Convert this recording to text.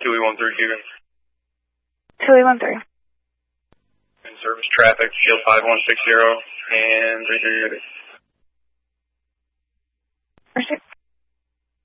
2813 here. 2813. In service traffic, field 5160 and 3330.